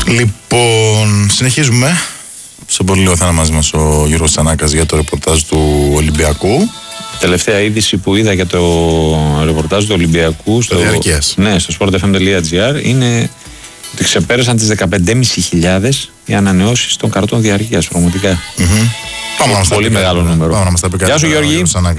Λοιπόν, συνεχίζουμε. Σε πολύ λίγο θα είναι μαζί μας ο Γιώργος Τσανάκας για το ρεπορτάζ του Ολυμπιακού. Τελευταία είδηση που είδα για το ρεπορτάζ του Ολυμπιακού στο sportfm.gr είναι ότι ξεπέρασαν τις 15.500 οι ανανεώσεις των καρτών διαρκείας. Πραγματικά. Πολύ μεγάλο νούμερο. Γεια σου, Γιώργη.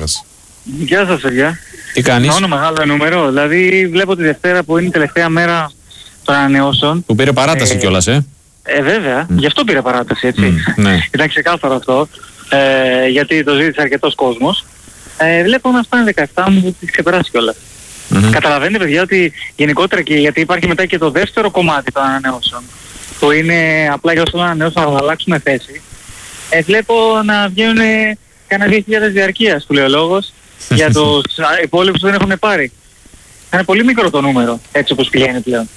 Γεια σας, παιδιά. Τι κάνεις? Μόνο μεγάλο νούμερο. Δηλαδή, βλέπω τη Δευτέρα που είναι η τελευταία μέρα των ανανεώσεων. Που πήρε παράταση κιόλας, Βέβαια. Γι' αυτό πήρε παράταση, έτσι. Ναι. Ήταν ξεκάθαρο αυτό. Γιατί το ζήτησε αρκετός κόσμος. Βλέπω να φτάνει 17 μου τις ξεπεράσει κιόλας. Καταλαβαίνετε, παιδιά, ότι γενικότερα και γιατί υπάρχει μετά και το δεύτερο κομμάτι των ανανεώσεων, που είναι απλά για όσους ανανεώσουν να αλλάξουν θέση. Βλέπω να βγαίνουν κανένα 2.000 διαρκείας, που λέει ο λόγος, για τους υπόλοιπους που δεν έχουν πάρει. Είναι πολύ μικρό το νούμερο, έτσι όπως πηγαίνει πλέον.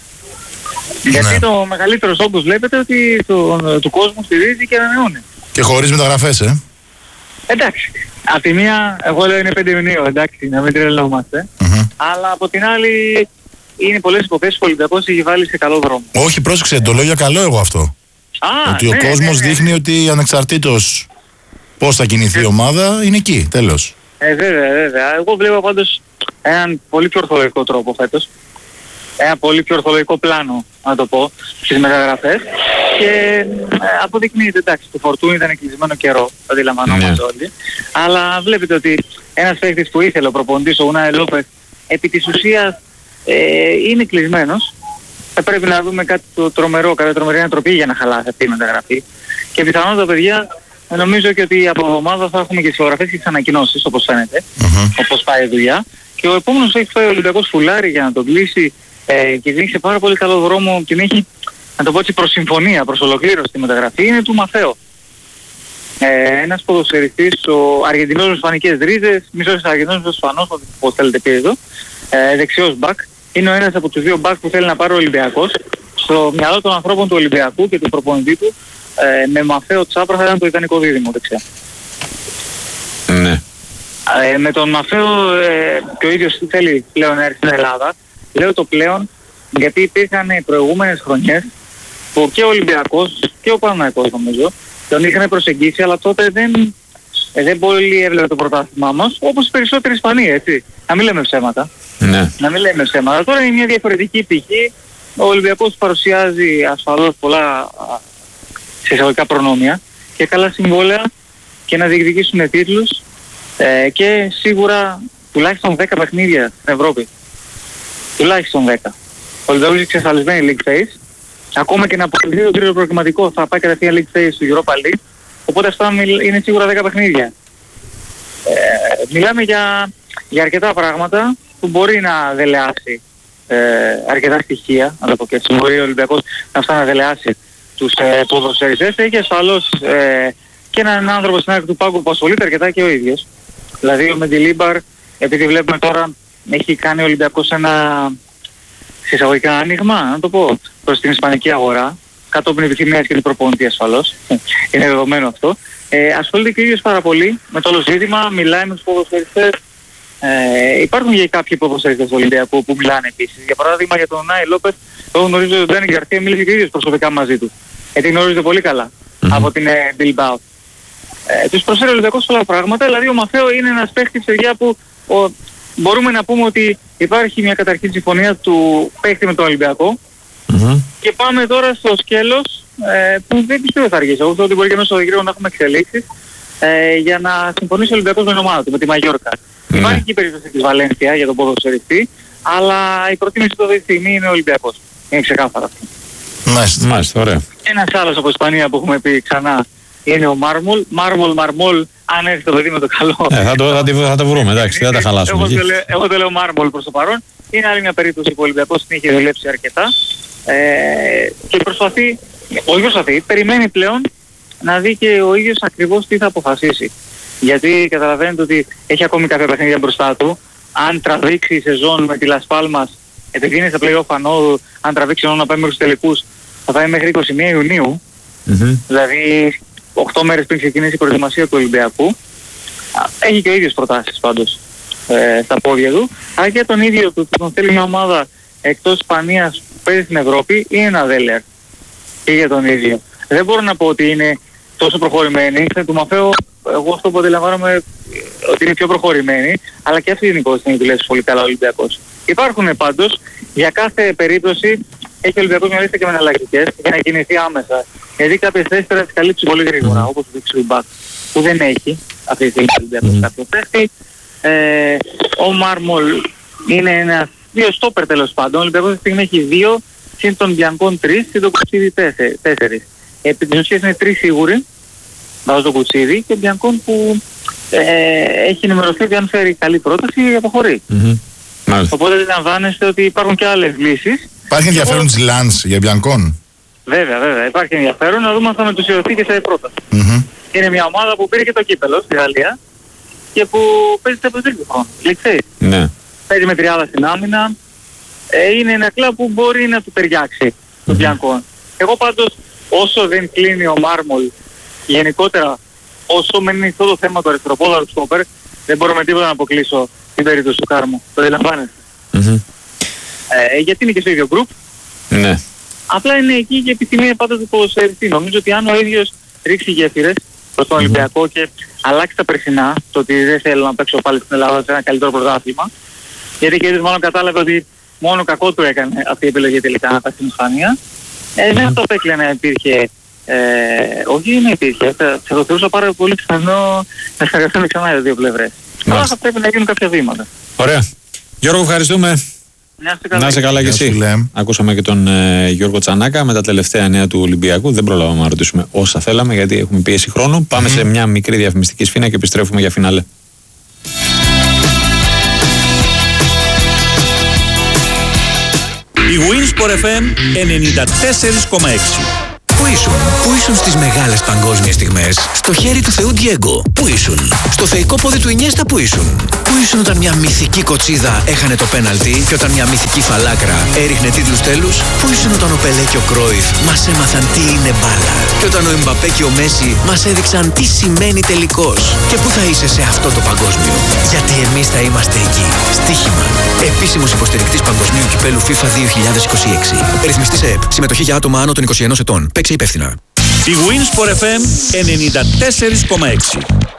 Γιατί το μεγαλύτερος όγκος βλέπετε ότι του κόσμου στηρίζει και ανανεώνει. Και χωρίς μεταγραφές, Εντάξει. Απ' τη μία, εγώ λέω είναι 5 Ιουνίου, εντάξει, να μην τρελόμαστε. Αλλά από την άλλη, είναι πολλές υποθέσεις που ο Ολυμπιακός έχει βάλει σε καλό δρόμο. Όχι, πρόσεξε, το λέω για καλό εγώ αυτό. Ότι ο κόσμος δείχνει ότι ανεξαρτήτως πώς θα κινηθεί η ομάδα, είναι εκεί, τέλος. Βέβαια. Εγώ βλέπω πάντως έναν πολύ πιο ορθολογικό τρόπο φέτος. Ένα πολύ πιο ορθολογικό πλάνο, να το πω, στις μεταγραφές. Και αποδεικνύεται, εντάξει, το Φορτούνι ήταν κλεισμένο καιρό, το αντιλαμβανόμαστε όλοι. Αλλά βλέπετε ότι ένας παίκτης που ήθελε ο προπονητής, ο Ουνάι Λόπες, επί της ουσίας είναι κλεισμένος. Θα πρέπει να δούμε κάτι το τρομερό, κάποια τρομερή ανατροπή για να χαλάσει αυτή η μεταγραφή. Και πιθανότατα, παιδιά, νομίζω και ότι από εβδομάδα θα έχουμε και τις φωτογραφίες και τις ανακοινώσεις, όπως φαίνεται, όπως πάει η δουλειά. Και ο επόμενος έχει φάει ο Ολυμπιακός φουλάρι για να τον κλείσει και δίνει σε πάρα πολύ καλό δρόμο και έχει, να το πω έτσι, προς συμφωνία, προς ολοκλήρωση τη μεταγραφή, είναι του Μαθαίο. Ένας ποδοσφαιριστής, ο Αργεντινός με ισπανικές ρίζες, μισός Αργεντινός, μισός Ισπανός, όπως θέλετε πει εδώ, δεξιός μπακ. Είναι ο ένας από τους δύο μπακ που θέλει να πάρει ο Ολυμπιακός. Στο μυαλό των ανθρώπων του Ολυμπιακού και του προπονητή του, με Μαθαίο Τσάπρα θα ήταν το ιδανικό δίδυμο δεξιά. Ναι. Με τον Μαθαίο και ο ίδιος θέλει πλέον να έρθει στην Ελλάδα. Λέω το πλέον γιατί υπήρχαν προηγούμενες χρονιές που και ο Ολυμπιακός και ο Παναθηναϊκός νομίζω τον είχαν προσεγγίσει, αλλά τότε δεν πολύ έβλεπε το πρωτάθλημά μας, όπως οι περισσότεροι Ισπανοί, έτσι. Να μην λέμε ψέματα. Ναι. Να μην λέμε ψέματα. Τώρα είναι μια διαφορετική πηγή. Ο Ολυμπιακός παρουσιάζει ασφαλώς πολλά εισαγωγικά προνόμια και καλά συμβόλαια και να διεκδικήσουν τίτλους και σίγουρα τουλάχιστον 10 παιχνίδια στην Ευρώπη. Τουλάχιστον 10. Ο Ολυμπιακός έχει εξασφαλισμένη League Phase. Ακόμα και να αποκλειθεί το τρίτο προκριματικό θα πάει κατευθείαν League Phase του Europa League. Οπότε αυτά είναι σίγουρα 10 παιχνίδια. Μιλάμε για αρκετά πράγματα που μπορεί να δελεάσει αρκετά στοιχεία. Να το πω και έτσι. Μπορεί ο Ολυμπιακός να φτάνει να δελεάσει τους ποδοσφαιριστές. Έχει ασφαλώς και έναν άνθρωπο στην άκρη του πάγκου που ασχολείται αρκετά και ο ίδιος. Δηλαδή ο Μεντιλίμπαρ, επειδή βλέπουμε τώρα, έχει κάνει ο Ολυμπιακός ένα εισαγωγικά άνοιγμα, να το πω, προς την ισπανική αγορά, κατόπιν επιθυμίας και την προπονητή ασφαλώς. Είναι δεδομένο αυτό. Ασχολείται και ο ίδιος πάρα πολύ με το όλο ζήτημα, μιλάει με τους ποδοσφαιριστές. Υπάρχουν και κάποιοι ποδοσφαιριστές του Ολυμπιακού που μιλάνε επίσης. Για παράδειγμα για τον Νάι Λόπες, εγώ γνωρίζω ότι ο Ντάνι Γκαρσία μίλησε και ο ίδιος προσωπικά μαζί του. Γιατί γνωρίζεται πολύ καλά από την Bilbao. Τους προσφέρει ο Ολυμπιακός πολλά πράγματα, δηλαδή ο Μαθαίο είναι ένας παίχτης παιδιά που μπορούμε να πούμε ότι υπάρχει μια καταρχήν συμφωνία του παίχτη με τον Ολυμπιακό και πάμε τώρα στο σκέλος που δεν πιστεύω θα αργήσει. Εγώ ότι μπορεί και μέσα στο γύρο να έχουμε εξελίξεις για να συμφωνήσει ο Ολυμπιακός με την ομάδα του, με τη Μαγιόρκα. Υπάρχει και η περίπτωση της Βαλένθια για τον ποδοσφαιριστή, αλλά η προτίμηση του αυτή τη στιγμή είναι ο Ολυμπιακός. Είναι ξεκάθαρα αυτό. Μάλιστα, ωραία. Ένας άλλος από Ισπανία που έχουμε πει ξανά είναι ο Μάρμολ. Μάρμολ, αν έρθει το παιδί με το καλό. Θα το βρούμε, εντάξει, δεν τα χαλάσουμε. Εγώ το λέω Μάρμολ προς το παρόν. Είναι άλλη μια περίπτωση που ο Ολυμπιακός την έχει δουλέψει αρκετά και περιμένει πλέον να δει και ο ίδιος ακριβώς τι θα αποφασίσει. Γιατί καταλαβαίνετε ότι έχει ακόμη κάποια παιχνίδια μπροστά του. Αν τραβήξει η σεζόν με τη Las Palmas, επειδή είναι στα play-off ανόδου, αν τραβήξει να πάει μέχρι τους τελικούς, θα πάει μέχρι 21 Ιουνίου. Δηλαδή 8 μέρες πριν ξεκινήσει η προετοιμασία του Ολυμπιακού. Έχει και ο ίδιος προτάσεις πάντως στα πόδια του. Αλλά για τον ίδιο του τον θέλει μια ομάδα εκτός Ισπανίας που παίζει στην Ευρώπη είναι ένα Δέλερ. και για τον ίδιο. Δεν μπορώ να πω ότι είναι τόσο προχωρημένοι. Του Μαφέο, εγώ αυτό που αντιλαμβάνομαι ότι είναι πιο προχωρημένοι, αλλά και αυτοί γενικώς είναι δουλειές πολύ καλά ο Ολυμπιακός. Υπάρχουν πάντως, για κάθε περίπτωση έχει ο Ολυμπιακός μια λίστα και με εναλλακτικές για να κινηθεί άμεσα. Γιατί κάποιες θέσεις πρέπει να τις καλύψει πολύ γρήγορα, όπως το δεξιμπακ που δεν έχει αυτή τη στιγμή ο Ολυμπιακός κάποιο παίχτη. Ο Μάρμολ είναι δύο στόπερ τέλος πάντων. Ο Ολυμπιακός αυτή τη στιγμή έχει 2, συν των Μπιανκών 3, συν τον Κουτσίδη 4. Επί της ουσίας είναι 3 σίγουροι, βάζω τον Κουτσίδη και ο Μπιανκών που έχει ενημερωθεί ότι αν φέρει καλή πρόταση αποχωρεί. Οπότε αντιλαμβάνεστε ότι υπάρχουν και άλλες λύσεις. Υπάρχει ενδιαφέρον της Λανς για Μπιανκών? Βέβαια, υπάρχει ενδιαφέρον να δούμε αν θα μετουσιωθεί και σε πρόταση. Είναι μια ομάδα που πήρε και το κύπελο στη Γαλλία και που παίζει σε προσδίκιο χρόνο. Ναι. Παίζει με τριάδα στην άμυνα. Είναι ένα κλαμπ που μπορεί να του ταιριάξει το Μπιανκόν. Εγώ πάντως όσο δεν κλείνει ο Μάρμολ, γενικότερα όσο μένει αυτό το θέμα του αριστεροπόδαρου του στόπερ, δεν μπορώ με τίποτα να αποκλείσω την περίπτωση του Κάρμου. Το αντιλαμβάνεστε. Γιατί είναι και στο ίδιο γκρουπ. Ναι. Απλά είναι εκεί και επιθυμία πάντως του ποδοσφαιριστή. Νομίζω ότι αν ο ίδιος ρίξει γέφυρες προς τον Ολυμπιακό και αλλάξει τα περσινά, το ότι δεν θέλω να παίξω πάλι στην Ελλάδα σε ένα καλύτερο πρωτάθλημα, γιατί και ίδιος μάλλον κατάλαβε ότι μόνο κακό του έκανε αυτή η επιλογή τελικά να πάει στην Ισπανία, δεν αυτό απέκλεια να υπήρχε. Όχι, δεν υπήρχε. Θα το θεωρούσα πάρα πολύ πιθανό να συνεργαστούν ξανά οι δύο πλευρές. Αλλά θα πρέπει να γίνουν κάποια βήματα. Ωραία. Γιώργο, ευχαριστούμε. Να είσαι καλά και εσύ. Ακούσαμε και τον Γιώργο Τσανάκα με τα τελευταία νέα του Ολυμπιακού. Δεν προλάβαμε να ρωτήσουμε όσα θέλαμε γιατί έχουμε πίεση χρόνου. Πάμε σε μια μικρή διαφημιστική σφήνα και επιστρέφουμε για φινάλε. Η Winsport FM 94,6. Πού ήσουν στις μεγάλες παγκόσμιες στιγμές? Στο χέρι του Θεού Ντιέγκο. Πού ήσουν? Στο θεϊκό πόδι του Ινιέστα. Πού ήσουν όταν μια μυθική κοτσίδα έχανε το πέναλτι και όταν μια μυθική φαλάκρα έριχνε τίτλους τέλους? Πού ήσουν όταν ο Πελέ και ο Κρόιφ μας έμαθαν τι είναι μπάλα και όταν ο Εμπαπέ και ο Μέση μας έδειξαν τι σημαίνει τελικός? Και πού θα είσαι σε αυτό το παγκόσμιο? Γιατί εμείς θα είμαστε εκεί. Στοίχημα. Επίσημος υποστηρικτής Παγκοσμίου Κυπέλου FIFA 2026. Ρυθμιστή σε ΕΠ. Συμμετοχή για άτομα άνω των 21 ετών. Παίξε υπεύθυνα. Η Winsport FM 94,6.